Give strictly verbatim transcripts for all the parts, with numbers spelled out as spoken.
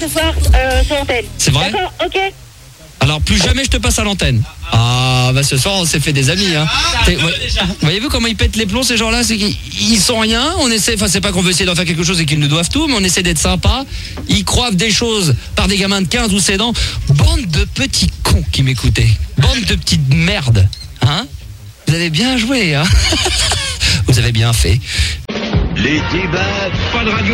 ce soir euh, sur l'antenne. C'est vrai? D'accord, ok. Alors plus jamais je te passe à l'antenne. Ah bah ce soir on s'est fait des amis hein. T'es- ouais, vous voyez-vous comment ils pètent les plombs ces gens-là, c'est qu'ils ils sont rien, on essaie, enfin c'est pas qu'on veut essayer d'en faire quelque chose et qu'ils nous doivent tout, mais on essaie d'être sympa. Ils croivent des choses par des gamins de quinze ou seize ans. Bande de petits cons qui m'écoutaient. Bande de petites merdes. Hein? Vous avez bien joué hein. Vous avez bien fait. Les débats Pas de radio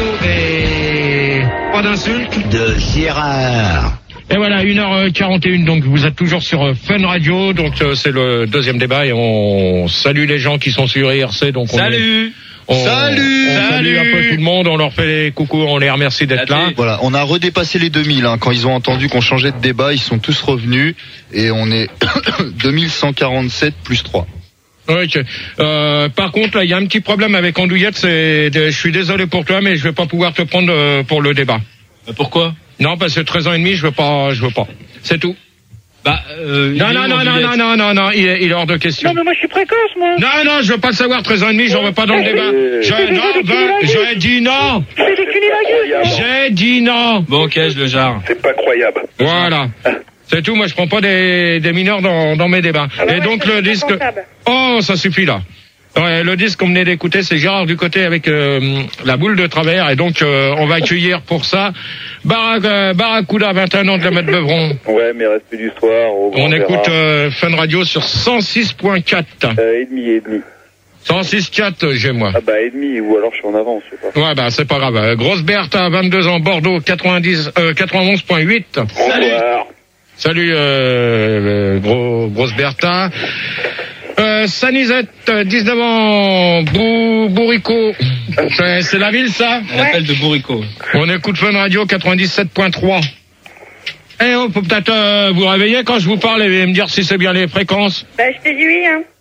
et pas d'insultes. de Gérard. Et voilà, une heure quarante et une, donc vous êtes toujours sur euh, Fun Radio, donc euh, c'est le deuxième débat et on salue les gens qui sont sur I R C. Donc on Salut est, on, Salut on salue Salut un peu tout le monde, on leur fait les coucous, on les remercie d'être là. Voilà, on a redépassé les deux mille. Hein. Quand ils ont entendu qu'on changeait de débat, ils sont tous revenus et on est deux mille cent quarante-sept plus trois. Ok. Euh, par contre, il y a un petit problème avec Andouillette, c'est, je suis désolé pour toi, mais je vais pas pouvoir te prendre euh, pour le débat. Euh, Pourquoi? Non, parce que treize ans et demi, je veux pas, je veux pas. C'est tout. Bah, euh... Non, non, non, non, non, non, non, non, il est, il est hors de question. Non, mais moi, je suis précoce, moi. Non, non, je veux pas le savoir, treize ans et demi, j'en veux pas dans le débat. Je, non, ben, j'ai dit non. C'est décliné la gueule. J'ai dit non. Bon, ok, je le jarre. C'est pas croyable. Voilà. C'est tout, moi je prends pas des, des mineurs dans, dans mes débats. Ah bah Et ouais, donc c'est le disque... responsable. Oh, ça suffit là. Ouais, le disque qu'on venait d'écouter, c'est Gérard Ducoté avec euh, la boule de travers. Et donc euh, on va accueillir pour ça Barac, euh, Barracuda, vingt et un ans de la Mat Beuvron. Ouais, mais respect du soir. Au grand On écoute Gérard. euh, Fun Radio sur cent six point quatre. Euh, et demi, et demi. cent six point quatre, j'ai moi. Ah bah, et demi, ou alors je suis en avance, je sais pas. Ouais, bah c'est pas grave. Euh, Grosse Berthe à vingt-deux ans, Bordeaux, quatre-vingt-dix, euh, quatre-vingt-onze point huit. Bonsoir. Salut, euh, gros, grosse Bertha. Euh, Sanisette, dix-neuf ans, Bou, Bourrico. C'est, c'est la ville, ça? On appelle de Bourrico. On écoute Fun Radio quatre-vingt-dix-sept point trois. Eh oh, faut peut-être euh, vous réveiller quand je vous parle et me dire si c'est bien les fréquences. Bah, je t'ai dit oui, hein.